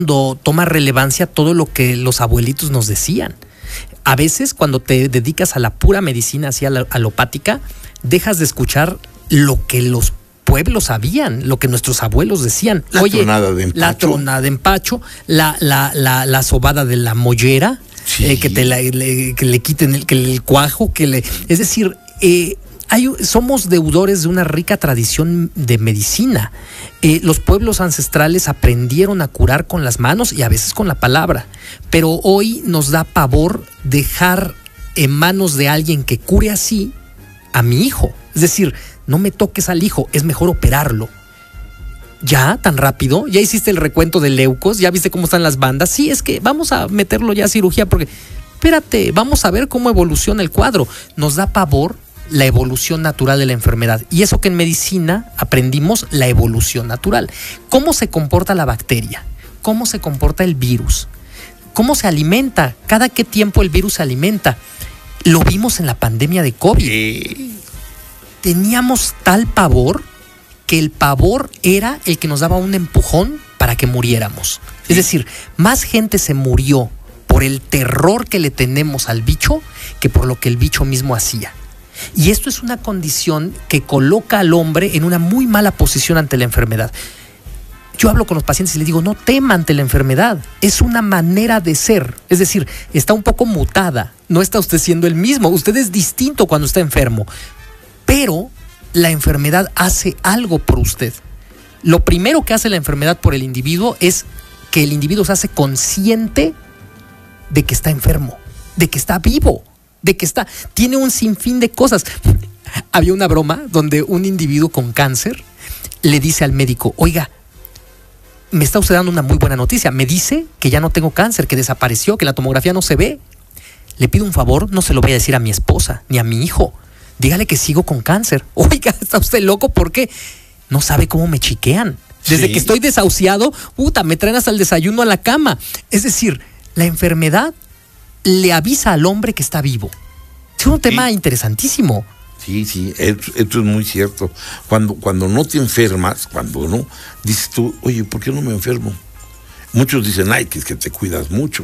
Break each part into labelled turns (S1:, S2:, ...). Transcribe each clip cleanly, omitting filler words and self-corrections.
S1: toma relevancia todo lo que los abuelitos nos decían. A veces cuando te dedicas a la pura medicina, así alopática, dejas de escuchar lo que los pueblos sabían, lo que nuestros abuelos decían.
S2: La tronada de empacho.
S1: La tronada de empacho, la sobada de la mollera,
S2: Sí.
S1: que le quiten el cuajo, es decir, somos deudores de una rica tradición de medicina. Los pueblos ancestrales aprendieron a curar con las manos y a veces con la palabra, pero hoy nos da pavor dejar en manos de alguien que cure así a mi hijo. Es decir, no me toques al hijo, es mejor operarlo. ¿Ya? ¿Tan rápido? ¿Ya hiciste el recuento de leucos? ¿Ya viste cómo están las bandas? Sí, es que vamos a meterlo ya a cirugía porque, espérate, vamos a ver cómo evoluciona el cuadro. Nos da pavor la evolución natural de la enfermedad. Y eso que en medicina aprendimos, la evolución natural. ¿Cómo se comporta la bacteria? ¿Cómo se comporta el virus? ¿Cómo se alimenta? ¿Cada qué tiempo el virus se alimenta? Lo vimos en la pandemia de COVID. Teníamos tal pavor que el pavor era el que nos daba un empujón para que muriéramos. Es decir, más gente se murió por el terror que le tenemos al bicho que por lo que el bicho mismo hacía. Y esto es una condición que coloca al hombre en una muy mala posición ante la enfermedad. Yo hablo con los pacientes y les digo, no teman ante la enfermedad, es una manera de ser. Es decir, está un poco mutada, no está usted siendo el mismo, usted es distinto cuando está enfermo, pero la enfermedad hace algo por usted. Lo primero que hace la enfermedad por el individuo es que el individuo se hace consciente de que está enfermo, de que está vivo, de que tiene un sinfín de cosas. Había una broma donde un individuo con cáncer le dice al médico, oiga, me está usted dando una muy buena noticia, me dice que ya no tengo cáncer, que desapareció, que la tomografía no se ve. Le pido un favor, no se lo voy a decir a mi esposa ni a mi hijo. Dígale que sigo con cáncer. Oiga, ¿está usted loco? ¿Por qué? No sabe cómo me chiquean. Desde que estoy desahuciado, me traen hasta el desayuno a la cama. Es decir, la enfermedad le avisa al hombre que está vivo. Es un tema interesantísimo.
S2: Sí, esto es muy cierto. Cuando no te enfermas, cuando no, dices tú, oye, ¿por qué no me enfermo? Muchos dicen, ay, que es que te cuidas mucho.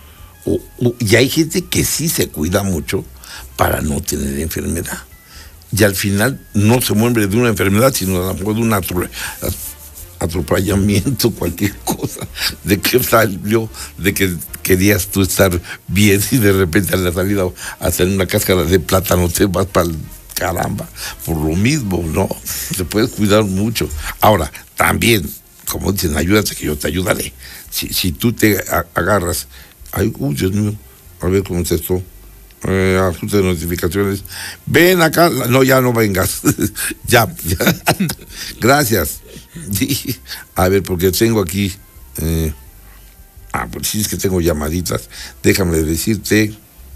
S2: Y hay gente que sí se cuida mucho para no tener enfermedad. Y al final no se muere de una enfermedad, sino a lo mejor de un atropellamiento, cualquier cosa, de que salió, de que querías tú estar bien y de repente a la salida a hacer una cáscara de plátano te vas para el caramba. Por lo mismo, ¿no? Te puedes cuidar mucho. Ahora, también, como dicen, ayúdate que yo te ayudaré. Si tú te agarras, ay, Dios mío, a ver cómo es esto. Ajuste de notificaciones. Ven acá. No, ya no vengas. ya. Gracias. A ver, porque tengo aquí. Pues sí, es que tengo llamaditas. Déjame decirte.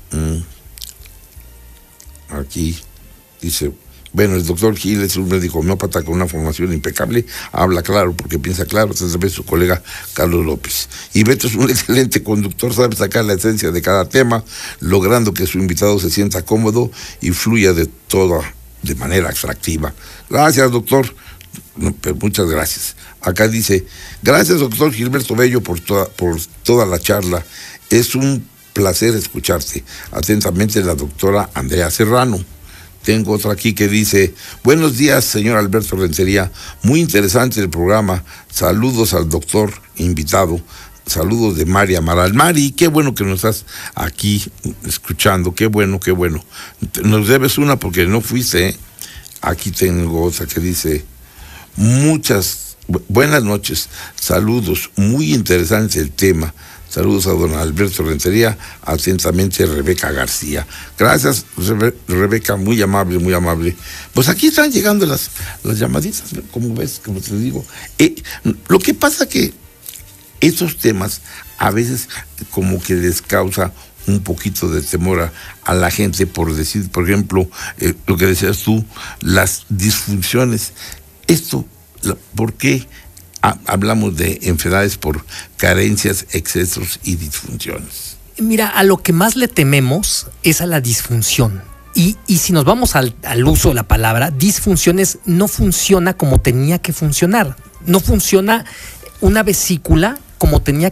S2: Aquí dice. Bueno, el doctor Gil es un médico homeópata con una formación impecable, habla claro porque piensa claro, se sabe su colega Carlos López. Y Beto es un excelente conductor, sabe sacar la esencia de cada tema, logrando que su invitado se sienta cómodo y fluya de manera atractiva. Gracias, doctor. Pero muchas gracias. Acá dice, gracias, doctor Gilberto Bello, por toda la charla. Es un placer escucharte. Atentamente, la doctora Andrea Serrano. Tengo otra aquí que dice, buenos días, señor Alberto Rentería, muy interesante el programa, saludos al doctor invitado, saludos de Mari Amaral. Mari, qué bueno que nos estás aquí escuchando, qué bueno. Nos debes una porque no fuiste, ¿eh? Aquí tengo otra que dice, buenas noches, saludos, muy interesante el tema. Saludos a don Alberto Rentería, atentamente Rebeca García. Gracias, Rebeca, muy amable, muy amable. Pues aquí están llegando las llamaditas, como ves, como te digo. Lo que pasa que estos temas a veces como que les causa un poquito de temor a la gente por decir, por ejemplo, lo que decías tú, las disfunciones. ¿Por qué hablamos de enfermedades por carencias, excesos y disfunciones?
S1: Mira, a lo que más le tememos es a la disfunción. Y si nos vamos al uso de la palabra, disfunciones, no funciona como tenía que funcionar. No funciona una vesícula como tenía